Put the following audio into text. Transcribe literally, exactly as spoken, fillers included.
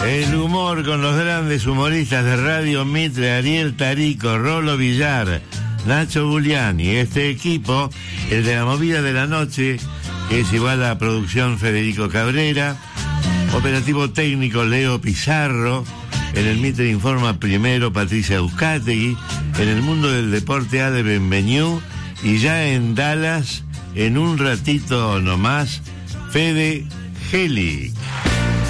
El humor con los grandes humoristas de Radio Mitre, Ariel Tarico, Rolo Villar, Nacho Giuliani. Este equipo, el de la movida de la noche, que es igual a producción Federico Cabrera, operativo técnico Leo Pizarro, en el Mitre Informa primero Patricia Euskategui, en el mundo del deporte Ade Benvenu, y ya en Dallas, en un ratito nomás, Fede Gelic.